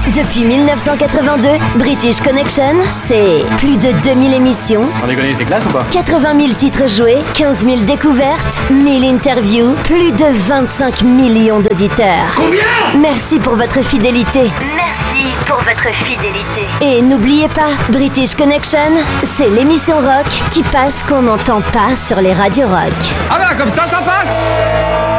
Depuis 1982, British Connection, c'est plus de 2000 émissions, Sans déconner, c'est classe ou pas? 80 000 titres joués, 15 000 découvertes, 1000 interviews, plus de 25 millions d'auditeurs. Combien? Merci pour votre fidélité. Merci pour votre fidélité. Et n'oubliez pas, British Connection, c'est l'émission rock qui passe qu'on n'entend pas sur les radios rock. Ah bah comme ça passe.